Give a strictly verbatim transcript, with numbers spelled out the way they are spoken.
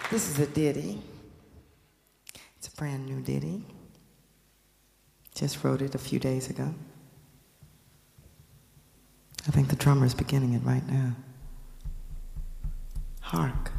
This is a ditty. It's a brand new ditty. Just wrote it a few days ago. I think the drummer's beginning it right now. Hark.